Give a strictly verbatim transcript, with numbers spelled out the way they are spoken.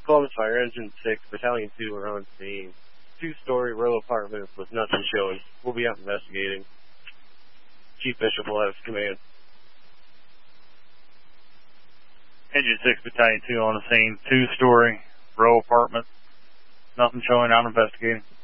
Columbus Fire, Engine six, Battalion two are on scene. Two-story row apartment with nothing showing. We'll be out investigating. Chief Bishop will have command. Engine six, Battalion two on the scene. Two-story row apartment. Nothing showing, out investigating.